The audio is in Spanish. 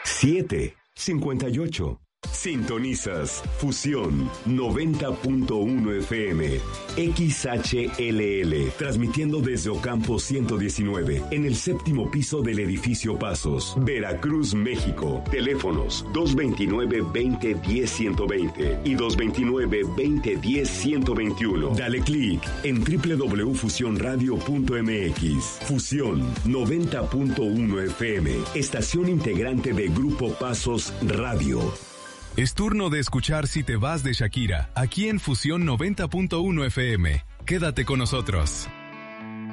758. Sintonizas Fusión 90.1 FM XHLL, transmitiendo desde Ocampo 119 en el séptimo piso del edificio Pasos, Veracruz, México. Teléfonos 229-2010-120 y 229-2010-121. Dale clic en www.fusionradio.mx. Fusión 90.1 FM, estación integrante de Grupo Pasos Radio. Es turno de escuchar Si te vas de Shakira, aquí en Fusión 90.1 FM. Quédate con nosotros.